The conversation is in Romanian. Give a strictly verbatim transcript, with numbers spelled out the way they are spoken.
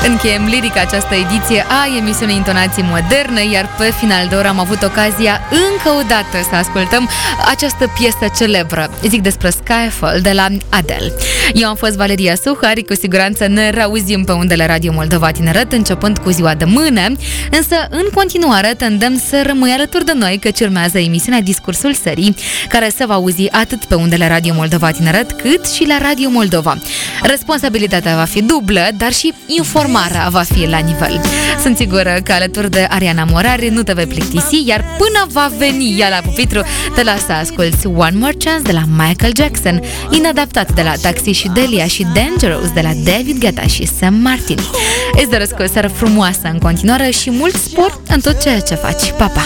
Încheiem liric această ediție a emisiunii Intonații Moderne, iar pe final de oră am avut ocazia încă o dată să ascultăm această piesă celebră. Zic despre Skyfall de la Adele. Eu am fost Valeria Suhari, cu siguranță ne reauzim pe undele Radio Moldova Tineret începând cu ziua de mâine, însă în continuare te îndemn să rămâi alături de noi, căci urmează emisiunea Discursul Serii, care se va auzi atât pe undele Radio Moldova Tineret cât și la Radio Moldova. Responsabilitatea va fi dublă, dar și informarea va fi la nivel. Sunt sigură că alături de Ariana Morari nu te vei plictisi, iar până va veni ea la pupitru, te las să asculti One More Chance de la Michael Jackson, Inadaptat de la Taxi și Delia și Dangerous de la David Guetta și Sam Martin. Îți doresc o seară frumoasă în continuare și mult spor în tot ceea ce faci. Pa, pa!